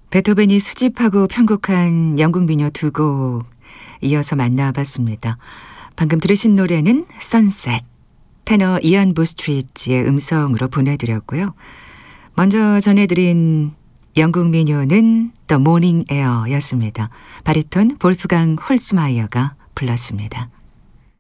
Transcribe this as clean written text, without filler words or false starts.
베토벤이 수집하고 편곡한 영국 민요 두 곡 이어서 만나봤습니다. 방금 들으신 노래는 선셋, 테너 이안 부스트리츠의 음성으로 보내드렸고요. 먼저 전해드린 영국 민요는 The Morning Air였습니다. 바리톤 볼프강 홀스마이어가 불렀습니다.